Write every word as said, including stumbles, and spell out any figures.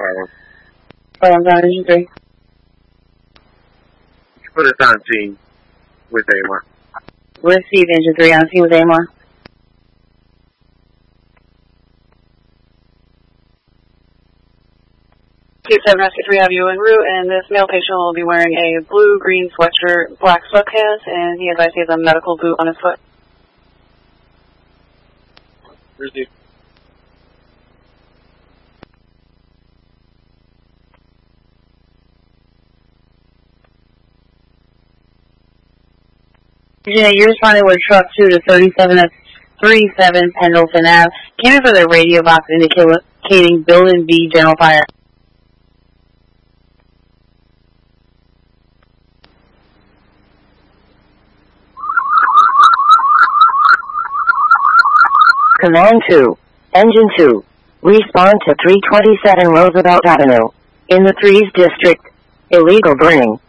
Harlem. Oh, I'm on engine three. Put us on scene with Amar. We're Steve, engine three, on scene with Amar. two seven Rescue three have you en route, and this male patient will be wearing a blue-green sweatshirt, black sweatpants, and he advised he has a medical boot on his foot. Received. Yeah, you're responding with truck two to thirty-seven thirty-seven Pendleton Avenue. Came in for the radio box indicating Building B general fire. Command two, Engine two, respond to three twenty-seven Roosevelt Avenue, in the threes district, illegal burning.